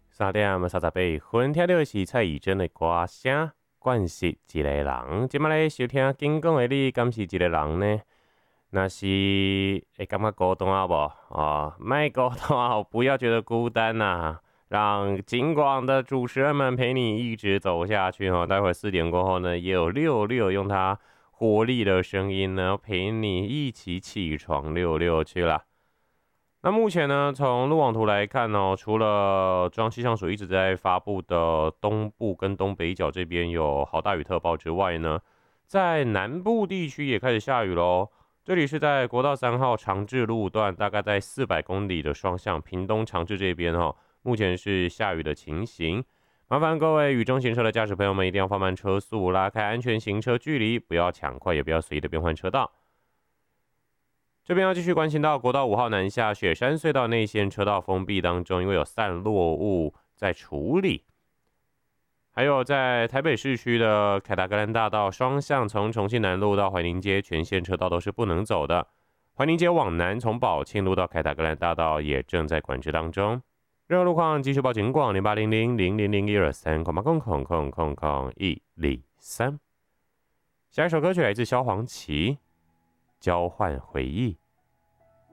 3:38分，听到的是蔡依珍的歌声《惯是一个人》。今麦咧收听警讲的你，敢是一个人呢？那是会感觉孤单啊不？卖孤单，不要觉得孤单呐、让警广的主持人们陪你一直走下去哦。待会4点过后呢，也有66用他活力的声音呢，陪你一起起床66去了。那目前呢，从路网图来看哦，除了中央气象署一直在发布的东部跟东北角这边有豪大雨特报之外呢，在南部地区也开始下雨喽。这里是在国道3号长治路段，大概在400公里的双向屏东长治这边哦，目前是下雨的情形。麻烦各位雨中行车的驾驶朋友们一定要放慢车速，拉开安全行车距离，不要抢快，也不要随意的变换车道。这边要继续关心到国道5号南下雪山隧道内线车道封闭当中，因为有散落物在处理。还有在台北市区的凯达格兰大道双向从重庆南路到怀宁街全线车道都是不能走的。怀宁街往南从宝庆路到凯达格兰大道也正在管制当中。任何路况继续报警广0800000123，123。下一首歌曲来自萧煌奇，交换回忆。